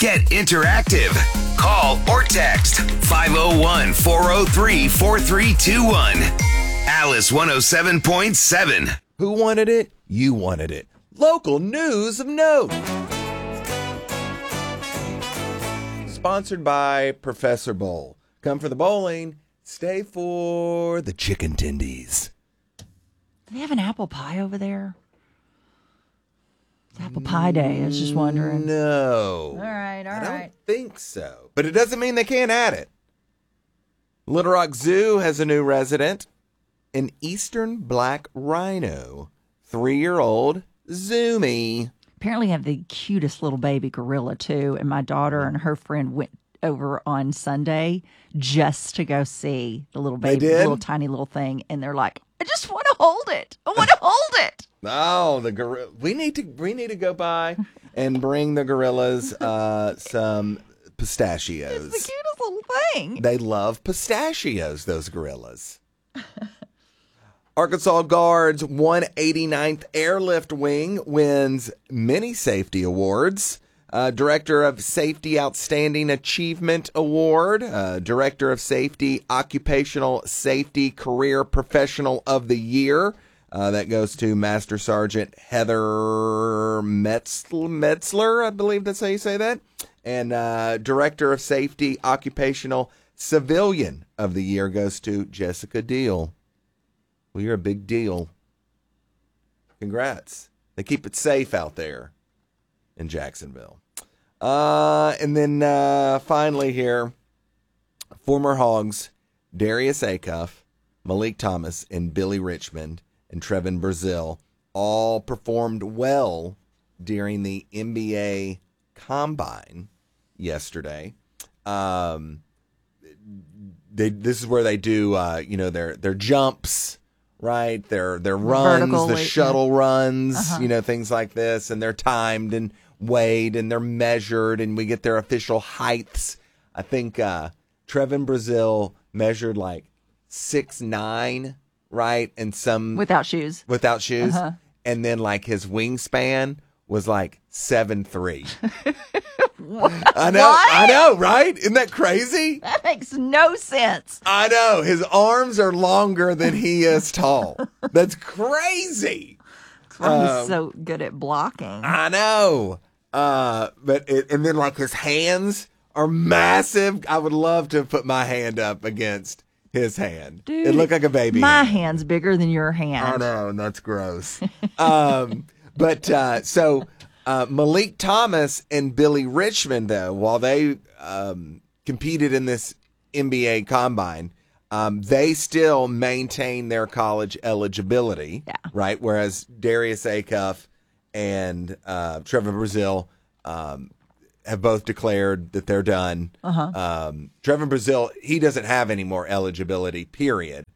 Get interactive. Call or text 501-403-4321. Alice 107.7. Who wanted it? You wanted it. Local news of note. Sponsored by Professor Bowl. Come for the bowling. Stay for the chicken tendies. Do they have an apple pie over there? It's apple pie day. I was just wondering. No. All right. I don't think so. But it doesn't mean they can't add it. Little Rock Zoo has a new resident. An eastern black rhino. 3-year-old Zoomy. Apparently have the cutest little baby gorilla, too. And my daughter and her friend went over on Sunday just to go see the little baby, little tiny little thing. And they're like, I just want to hold it. I want to hold it. Oh, the gorilla. We need to go by and bring the gorillas some pistachios. It's the cutest little thing. They love pistachios, those gorillas. Arkansas Guard's 189th Airlift Wing wins many safety awards. Director of Safety Outstanding Achievement Award. Director of Safety Occupational Safety Career Professional of the Year. That goes to Master Sergeant Heather Metzler, I believe that's how you say that. And Director of Safety Occupational Civilian of the Year goes to Jessica Deal. Well, you're a big deal. Congrats. They keep it safe out there in Jacksonville. And then finally here, former Hogs Darius Acuff, Malik Thomas, and Billy Richmond and Trevin Brazil all performed well during the NBA Combine yesterday. This is where they do, their jumps. Right, their runs, the shuttle runs, things like this, and they're timed and weighed and they're measured, and we get their official heights. I think Trevin Brazil measured like 6'9", right, and some without shoes, and then like his wingspan was like 7'3". I know, right? Isn't that crazy? That makes no sense. I know. His arms are longer than he is tall. That's crazy. That's why he's so good at blocking. I know. And then like his hands are massive. I would love to put my hand up against his hand. Dude, it looked like a baby my hand. hand's bigger than your hand. I know, and that's gross. So Malik Thomas and Billy Richmond, though, while they competed in this NBA Combine, they still maintain their college eligibility, right? Whereas Darius Acuff and Trevor Brazil have both declared that they're done. Trevor Brazil, he doesn't have any more eligibility, period,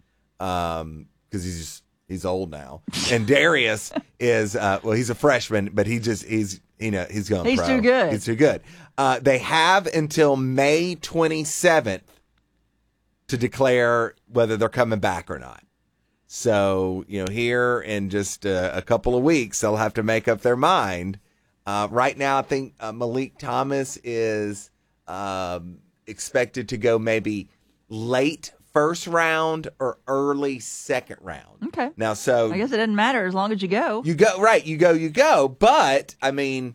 because he's old now. And Darius is, he's a freshman, but he's going pro. He's too good. He's too good. They have until May 27th to declare whether they're coming back or not. So, here in just a couple of weeks, they'll have to make up their mind. Right now, I think Malik Thomas is expected to go maybe late first round or early second round. Okay. Now, so I guess it doesn't matter as long as you go. You go, right. You go. But, I mean,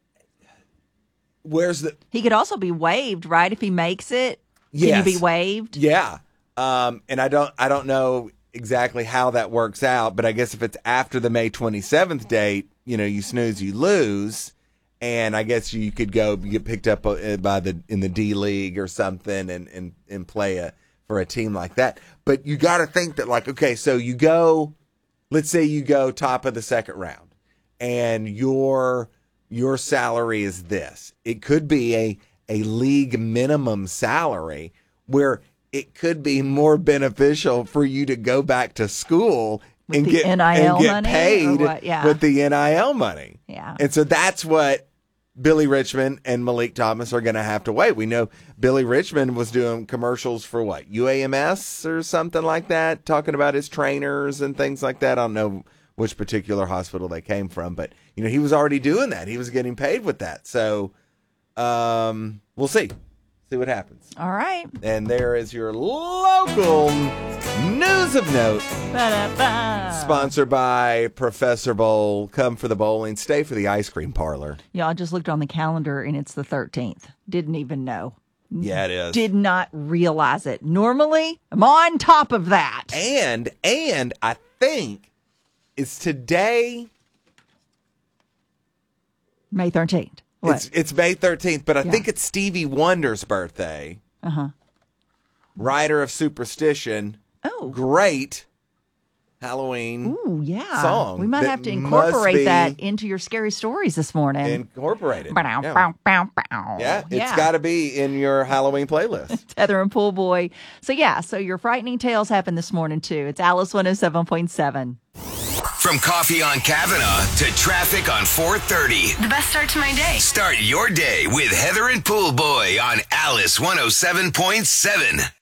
where's the... He could also be waived, right? If he makes it, yes. Can he be waived? Yeah. And I don't know exactly how that works out, but I guess if it's after the May 27th date, you snooze, you lose. And I guess you could get picked up in the D League or something and play for a team like that. But you got to think that, like, okay, so let's say you go top of the second round and your salary is this. It could be a league minimum salary where it could be more beneficial for you to go back to school and get paid with the NIL money. Yeah. And so that's what Billy Richmond and Malik Thomas are going to have to wait. We know Billy Richmond was doing commercials for what, UAMS or something like that, talking about his trainers and things like that. I don't know which particular hospital they came from, but he was already doing that. He was getting paid with that. So we'll see. See what happens. All right. And there is your local news of note. Ba-da-ba. Sponsored by Professor Bowl. Come for the bowling. Stay for the ice cream parlor. Yeah, I just looked on the calendar and it's the 13th. Didn't even know. Yeah, it is. Did not realize it. Normally, I'm on top of that. And I think it's today. May 13th. What? It's May 13th, but I think it's Stevie Wonder's birthday. Writer of Superstition. Oh. Great Halloween song. We might have to incorporate that into your scary stories this morning. Incorporate it. Yeah, It's got to be in your Halloween playlist. Heather and Pool Boy. So your frightening tales happened this morning too. It's Alice 107.7. From coffee on Kavanaugh to traffic on 430. The best start to my day. Start your day with Heather and Pool Boy on Alice 107.7.